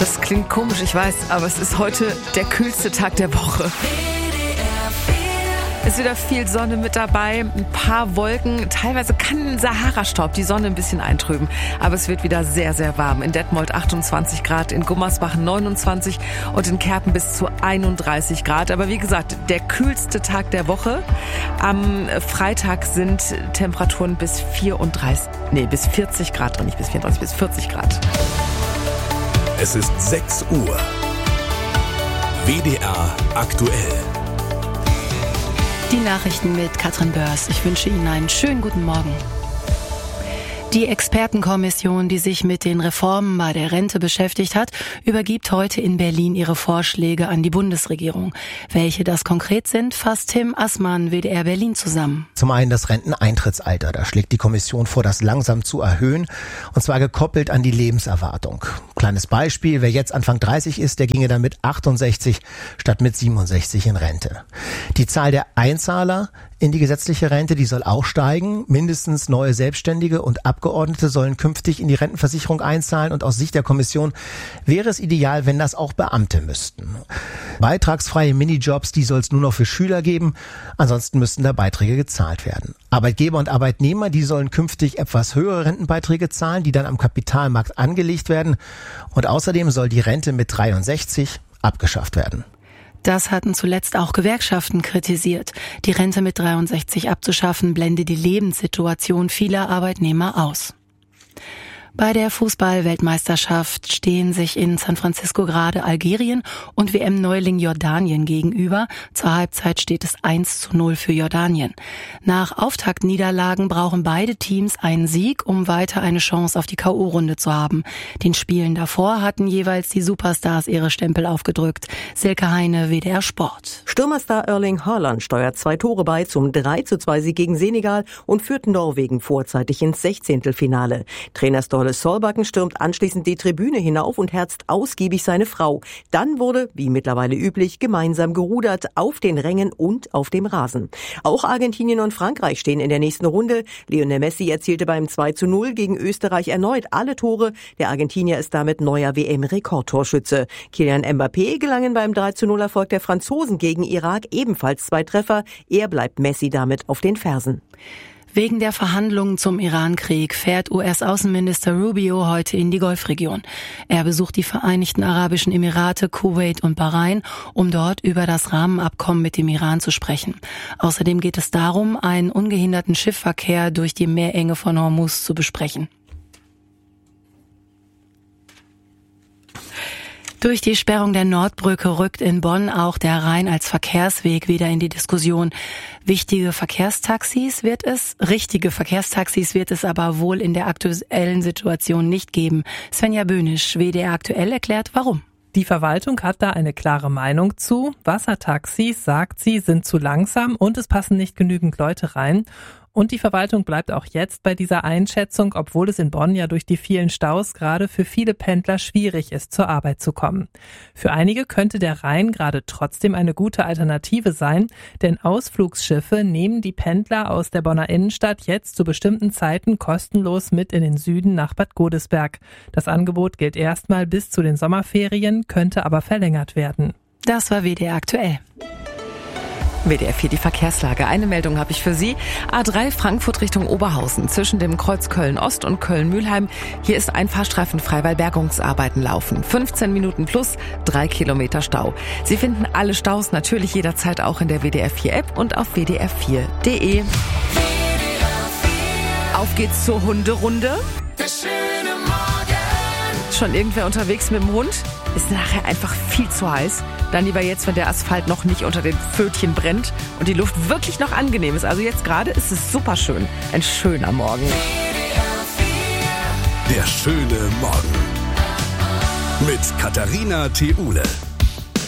Das klingt komisch, ich weiß, aber es ist heute der kühlste Tag der Woche. Es ist wieder viel Sonne mit dabei, ein paar Wolken. Teilweise kann Sahara-Staub die Sonne ein bisschen eintrüben. Aber es wird wieder sehr, sehr warm. In Detmold 28 Grad, in Gummersbach 29 und in Kerpen bis zu 31 Grad. Aber wie gesagt, der kühlste Tag der Woche. Am Freitag sind Temperaturen bis 40 Grad drin. Nicht bis 34, bis 40 Grad. Es ist 6 Uhr. WDR aktuell. Die Nachrichten mit Katrin Börs. Ich wünsche Ihnen einen schönen guten Morgen. Die Expertenkommission, die sich mit den Reformen bei der Rente beschäftigt hat, übergibt heute in Berlin ihre Vorschläge an die Bundesregierung. Welche das konkret sind, fasst Tim Assmann, WDR Berlin, zusammen. Zum einen das Renteneintrittsalter. Da schlägt die Kommission vor, das langsam zu erhöhen, und zwar gekoppelt an die Lebenserwartung. Kleines Beispiel, wer jetzt Anfang 30 ist, der ginge dann mit 68 statt mit 67 in Rente. Die Zahl der Einzahler in die gesetzliche Rente, die soll auch steigen. Mindestens neue Selbstständige und Abgeordnete sollen künftig in die Rentenversicherung einzahlen, und aus Sicht der Kommission wäre es ideal, wenn das auch Beamte müssten. Beitragsfreie Minijobs, die soll es nur noch für Schüler geben, ansonsten müssten da Beiträge gezahlt werden. Arbeitgeber und Arbeitnehmer, die sollen künftig etwas höhere Rentenbeiträge zahlen, die dann am Kapitalmarkt angelegt werden, und außerdem soll die Rente mit 63 abgeschafft werden. Das hatten zuletzt auch Gewerkschaften kritisiert. Die Rente mit 63 abzuschaffen, blende die Lebenssituation vieler Arbeitnehmer aus. Bei der Fußball-Weltmeisterschaft stehen sich in San Francisco gerade Algerien und WM-Neuling Jordanien gegenüber. Zur Halbzeit steht es 1:0 für Jordanien. Nach Auftaktniederlagen brauchen beide Teams einen Sieg, um weiter eine Chance auf die K.O.-Runde zu haben. Den Spielen davor hatten jeweils die Superstars ihre Stempel aufgedrückt. Silke Heine, WDR Sport. Stürmerstar Erling Haaland steuert 2 Tore bei zum 3:2-Sieg gegen Senegal und führt Norwegen vorzeitig ins 16. Trainer Ståle Solbakken stürmt anschließend die Tribüne hinauf und herzt ausgiebig seine Frau. Dann wurde, wie mittlerweile üblich, gemeinsam gerudert auf den Rängen und auf dem Rasen. Auch Argentinien und Frankreich stehen in der nächsten Runde. Lionel Messi erzielte beim 2:0 gegen Österreich erneut alle Tore. Der Argentinier ist damit neuer WM-Rekordtorschütze. Kylian Mbappé gelangen beim 3:0-Erfolg der Franzosen gegen Irak ebenfalls 2 Treffer. Er bleibt Messi damit auf den Fersen. Wegen der Verhandlungen zum Iran-Krieg fährt US-Außenminister Rubio heute in die Golfregion. Er besucht die Vereinigten Arabischen Emirate, Kuwait und Bahrain, um dort über das Rahmenabkommen mit dem Iran zu sprechen. Außerdem geht es darum, einen ungehinderten Schiffsverkehr durch die Meerenge von Hormuz zu besprechen. Durch die Sperrung der Nordbrücke rückt in Bonn auch der Rhein als Verkehrsweg wieder in die Diskussion. Richtige Verkehrstaxis wird es aber wohl in der aktuellen Situation nicht geben. Svenja Böhnisch, WDR aktuell, erklärt, warum. Die Verwaltung hat da eine klare Meinung zu. Wassertaxis, sagt sie, sind zu langsam und es passen nicht genügend Leute rein. Und die Verwaltung bleibt auch jetzt bei dieser Einschätzung, obwohl es in Bonn ja durch die vielen Staus gerade für viele Pendler schwierig ist, zur Arbeit zu kommen. Für einige könnte der Rhein gerade trotzdem eine gute Alternative sein, denn Ausflugsschiffe nehmen die Pendler aus der Bonner Innenstadt jetzt zu bestimmten Zeiten kostenlos mit in den Süden nach Bad Godesberg. Das Angebot gilt erstmal bis zu den Sommerferien, könnte aber verlängert werden. Das war WDR aktuell. WDR 4, die Verkehrslage. Eine Meldung habe ich für Sie. A3 Frankfurt Richtung Oberhausen zwischen dem Kreuz Köln-Ost und Köln-Mühlheim. Hier ist ein Fahrstreifen frei, weil Bergungsarbeiten laufen. 15 Minuten plus 3 Kilometer Stau. Sie finden alle Staus natürlich jederzeit auch in der WDR 4 App und auf wdr4.de. Auf geht's zur Hunderunde. Schon irgendwer unterwegs mit dem Hund? Ist nachher einfach viel zu heiß. Dann lieber jetzt, wenn der Asphalt noch nicht unter den Pfötchen brennt und die Luft wirklich noch angenehm ist. Also jetzt gerade ist es super schön. Ein schöner Morgen. Der schöne Morgen. Mit Katharina Theule.